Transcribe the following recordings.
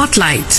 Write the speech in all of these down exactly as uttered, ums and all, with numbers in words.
Spotlight.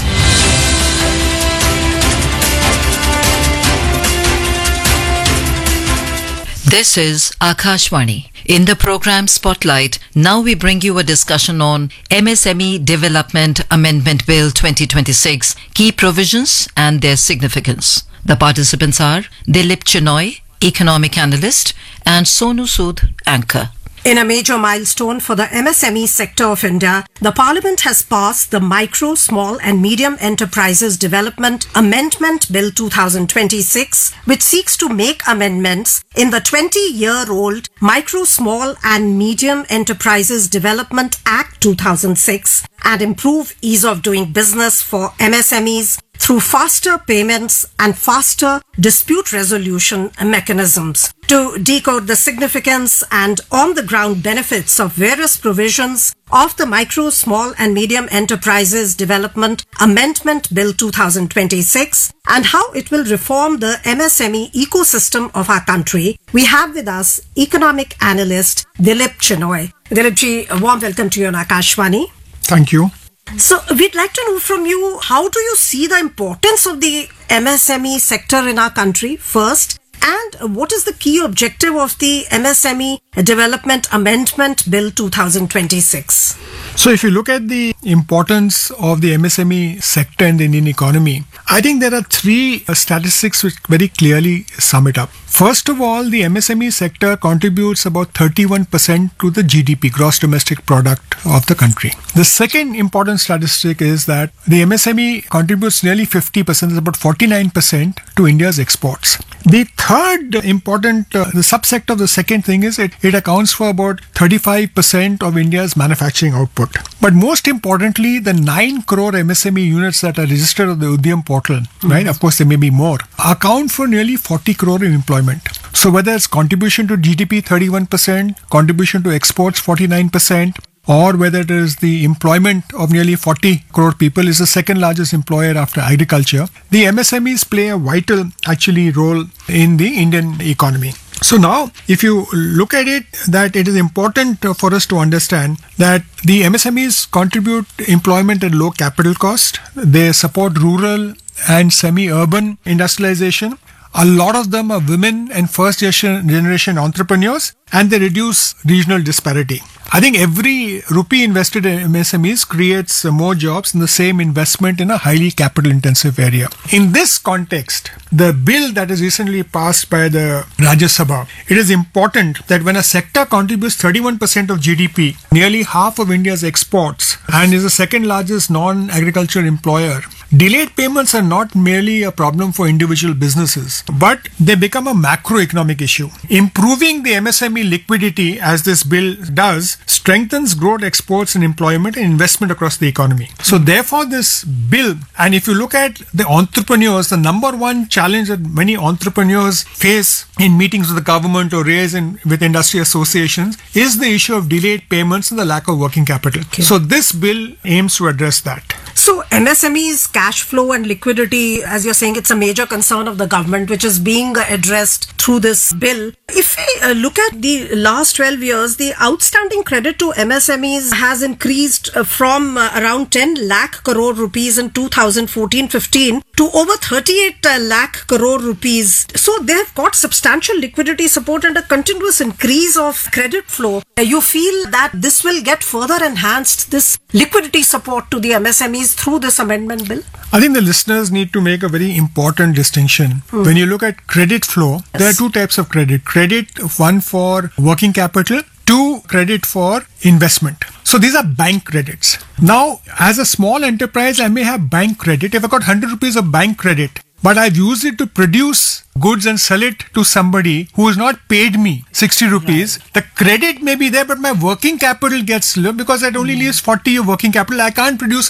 This is Akashvani. In the program Spotlight, now we bring you a discussion on M S M E Development Amendment Bill twenty twenty-six, key provisions and their significance. The participants are Dilip Chinoy, economic analyst, and Sonu Sood, anchor. In a major milestone for the M S M E sector of India, the Parliament has passed the Micro, Small and Medium Enterprises Development Amendment Bill twenty twenty-six, which seeks to make amendments in the twenty-year-old Micro, Small and Medium Enterprises Development Act two thousand six and improve ease of doing business for M S M Es through faster payments and faster dispute resolution mechanisms. To decode the significance and on-the-ground benefits of various provisions of the Micro, Small and Medium Enterprises Development Amendment Bill twenty twenty-six and how it will reform the M S M E ecosystem of our country, we have with us economic analyst Dilip Chinoy. Dilip ji, a warm welcome to you on Akashvani. Thank you. So we'd like to know from you, how do you see the importance of the M S M E sector in our country first? And what is the key objective of the M S M E Development Amendment Bill twenty twenty-six? So if you look at the importance of the M S M E sector in the Indian economy, I think there are three uh, statistics which very clearly sum it up. First of all, the M S M E sector contributes about thirty-one percent to the G D P, gross domestic product of the country. The second important statistic is that the M S M E contributes nearly fifty percent, it's about forty-nine percent to India's exports. The third important, uh, the subsector of the second thing is it, it accounts for about thirty-five percent of India's manufacturing output. But most importantly, the nine crore M S M E units that are registered on the Udyam portal, mm-hmm. right, of course there may be more, account for nearly forty crore in employment. So whether it's contribution to G D P thirty-one percent, contribution to exports forty-nine percent, or whether it is the employment of nearly forty crore people, is the second largest employer after agriculture, the M S M Es play a vital actually role in the Indian economy. So now, if you look at it, that it is important for us to understand that the M S M Es contribute employment at low capital cost. They support rural and semi-urban industrialization. A lot of them are women and first generation entrepreneurs, and they reduce regional disparity. I think every rupee invested in M S M Es creates more jobs in the same investment in a highly capital intensive area. In this context, the bill that is recently passed by the Rajya Sabha, it is important that when a sector contributes thirty-one percent of G D P, nearly half of India's exports, and is the second largest non-agriculture employer, delayed payments are not merely a problem for individual businesses, but they become a macroeconomic issue. Improving the M S M E liquidity, as this bill does, strengthens growth, exports and employment and investment across the economy. So therefore this bill, and if you look at the entrepreneurs, the number one challenge that many entrepreneurs face in meetings with the government or raise in with industry associations is the issue of delayed payments and the lack of working capital. Okay. So this bill aims to address that. So M S M Es cash flow and liquidity, as you're saying, it's a major concern of the government, which is being addressed through this bill. If we uh, look at the last twelve years, the outstanding credit to M S M Es has increased uh, from uh, around ten lakh crore rupees in two thousand fourteen fifteen to over thirty-eight lakh crore rupees. So they have got substantial liquidity support and a continuous increase of credit flow. Uh, you feel that this will get further enhanced, this liquidity support to the M S M Es through this amendment bill? I think the listeners need to make a very important distinction. Hmm. When you look at credit flow, yes. there are two types of credit. Credit, one for working capital, two, credit for investment. So these are bank credits. Now, as a small enterprise, I may have bank credit. If I got one hundred rupees of bank credit, but I've used it to produce goods and sell it to somebody who has not paid me sixty rupees, right. The credit may be there, but my working capital gets low because that only leaves forty of working capital. I can't produce